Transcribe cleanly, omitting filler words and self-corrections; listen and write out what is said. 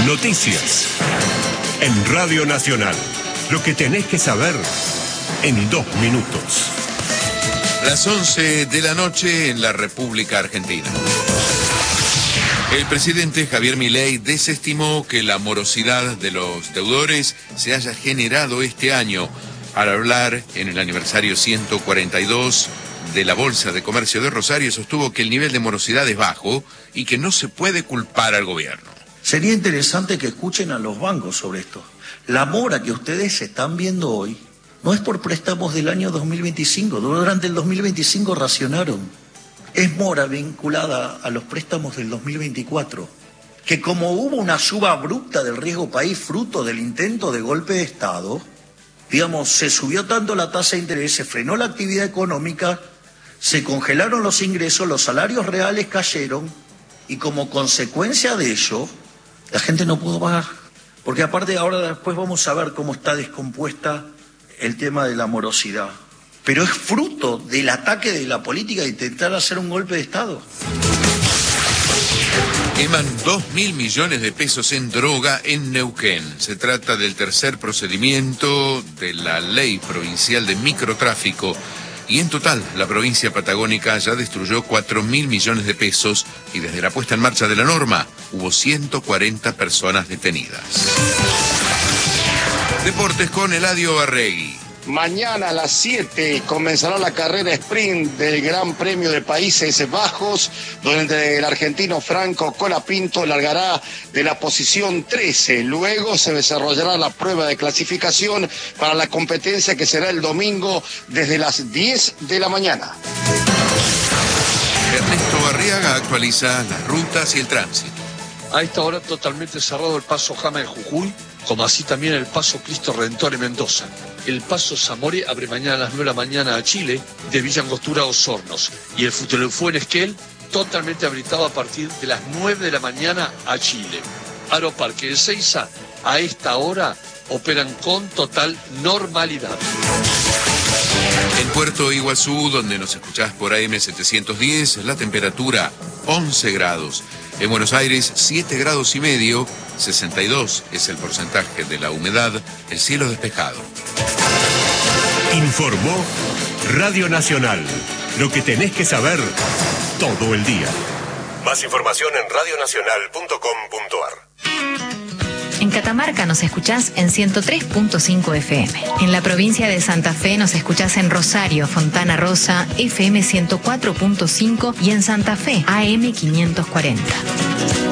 Noticias. En Radio Nacional. Lo que tenés que saber en 2 minutos. Las 11 de la noche en la República Argentina. El presidente Javier Milei desestimó que la morosidad de los deudores se haya generado este año al hablar en el aniversario 142 de la Bolsa de Comercio de Rosario. Sostuvo que el nivel de morosidad es bajo y que no se puede culpar al gobierno. Sería interesante que escuchen a los bancos sobre esto. La mora que ustedes están viendo hoy no es por préstamos del año 2025, durante el 2025 racionaron. Es mora vinculada a los préstamos del 2024, que como hubo una suba abrupta del riesgo país fruto del intento de golpe de Estado, digamos, se subió tanto la tasa de interés, se frenó la actividad económica, se congelaron los ingresos, los salarios reales cayeron y como consecuencia de ello, la gente no pudo pagar. Porque aparte ahora después vamos a ver cómo está descompuesta el tema de la morosidad. Pero es fruto del ataque de la política de intentar hacer un golpe de Estado. Queman 2.000 millones de pesos en droga en Neuquén. Se trata del tercer procedimiento de la ley provincial de microtráfico. Y en total, la provincia patagónica ya destruyó 4.000 millones de pesos y desde la puesta en marcha de la norma hubo 140 personas detenidas. Deportes con Eladio Arregui. Mañana a las 7 comenzará la carrera sprint del Gran Premio de Países Bajos, donde el argentino Franco Colapinto largará de la posición 13. Luego se desarrollará la prueba de clasificación para la competencia que será el domingo desde las 10 de la mañana. Ernesto Barriaga actualiza las rutas y el tránsito. A esta hora totalmente cerrado el paso Jama en Jujuy, como así también el paso Cristo Redentor en Mendoza. El paso Zamore abre mañana a las 9 de la mañana a Chile, de Villa Angostura a Osornos. Y el Futelefú en Esquel, totalmente habilitado a partir de las 9 de la mañana a Chile. Aeroparque de Seiza, a esta hora, operan con total normalidad. En Puerto Iguazú, donde nos escuchás por AM710, la temperatura 11 grados. En Buenos Aires, 7 grados y medio, 62 es el porcentaje de la humedad, el cielo despejado. Informó Radio Nacional. Lo que tenés que saber todo el día. Más información en radionacional.com.ar. En Catamarca nos escuchás en 103.5 FM. En la provincia de Santa Fe nos escuchás en Rosario, Fontana Rosa, FM 104.5 y en Santa Fe, AM 540.